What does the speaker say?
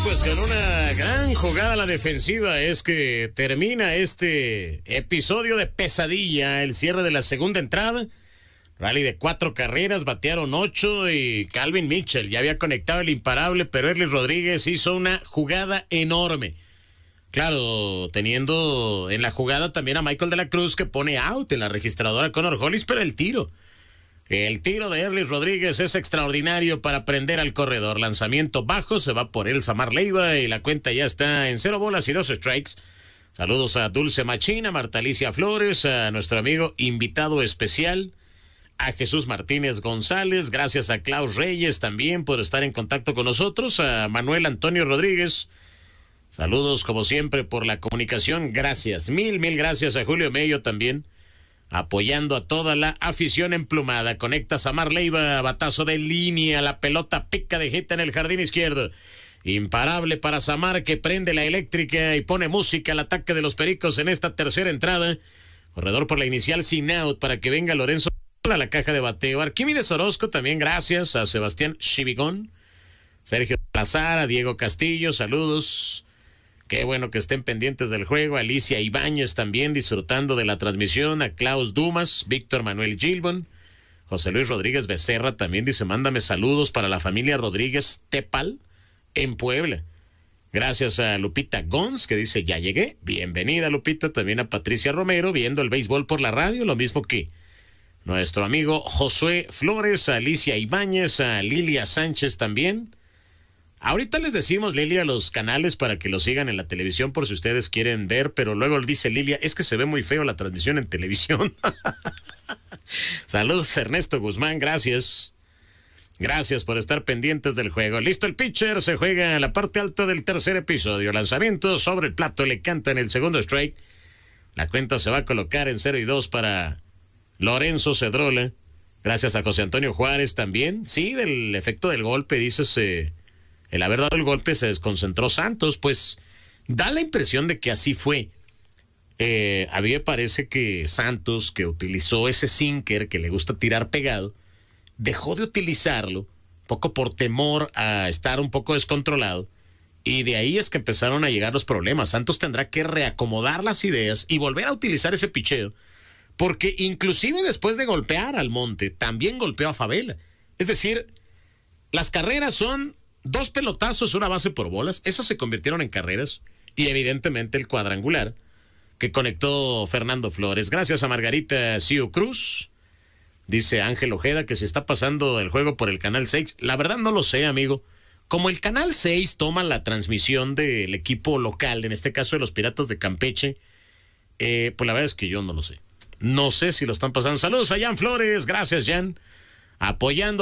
Pues con una gran jugada a la defensiva es que termina este episodio de pesadilla, el cierre de la segunda entrada. Rally de 4 carreras, batearon 8 y Calvin Mitchell ya había conectado el imparable, pero Erlis Rodríguez hizo una jugada enorme. Claro, teniendo en la jugada también a Michael de la Cruz, que pone out en la registradora Connor Hollis, pero el tiro de Erlis Rodríguez es extraordinario para prender al corredor. Lanzamiento bajo, se va por él Samar Leiva y la cuenta ya está en 0 bolas y 2 strikes. Saludos a Dulce Machina, Marta Alicia Flores, a nuestro amigo invitado especial, a Jesús Martínez González, gracias a Klaus Reyes también por estar en contacto con nosotros, a Manuel Antonio Rodríguez. Saludos como siempre por la comunicación, gracias, mil gracias a Julio Mello también, apoyando a toda la afición emplumada. Conecta Samar Leiva, batazo de línea, la pelota pica de jeta en el jardín izquierdo. Imparable para Samar, que prende la eléctrica y pone música al ataque de los Pericos en esta tercera entrada. Corredor por la inicial sin out para que venga Lorenzo a la caja de bateo. Arquímedes Orozco también, gracias a Sebastián Chivigón, Sergio Lazar, a Diego Castillo, saludos. Qué bueno que estén pendientes del juego. Alicia Ibáñez también disfrutando de la transmisión. A Klaus Dumas, Víctor Manuel Gilbon. José Luis Rodríguez Becerra también dice, mándame saludos para la familia Rodríguez Tepal en Puebla. Gracias a Lupita Gons, que dice, ya llegué. Bienvenida, Lupita. También a Patricia Romero, viendo el béisbol por la radio, lo mismo que nuestro amigo Josué Flores, a Alicia Ibáñez, a Lilia Sánchez también. Ahorita les decimos, Lilia, los canales para que lo sigan en la televisión por si ustedes quieren ver, pero luego dice Lilia, es que se ve muy feo la transmisión en televisión. Saludos Ernesto Guzmán, gracias. Gracias por estar pendientes del juego. Listo el pitcher, se juega a la parte alta del tercer episodio. Lanzamiento sobre el plato, le canta en el segundo strike. La cuenta se va a colocar en 0-2 para Lorenzo Cedrola. Gracias a José Antonio Juárez también. Sí, del efecto del golpe, dices... el haber dado el golpe se desconcentró Santos, pues da la impresión de que así fue. A mí me parece que Santos, que utilizó ese sinker que le gusta tirar pegado, dejó de utilizarlo, poco por temor a estar un poco descontrolado, y de ahí es que empezaron a llegar los problemas. Santos tendrá que reacomodar las ideas y volver a utilizar ese picheo, porque inclusive después de golpear al Monte, también golpeó a Favela. Es decir, las carreras son 2 pelotazos, 1 base por bolas. Esos se convirtieron en carreras. Y evidentemente el cuadrangular que conectó Fernando Flores. Gracias a Margarita Cio Cruz. Dice Ángel Ojeda que se está pasando el juego por el Canal 6. La verdad no lo sé, amigo. Como el Canal 6 toma la transmisión del equipo local, en este caso de los Piratas de Campeche, pues la verdad es que yo no lo sé. No sé si lo están pasando. Saludos a Jan Flores. Gracias, Jan. Apoyando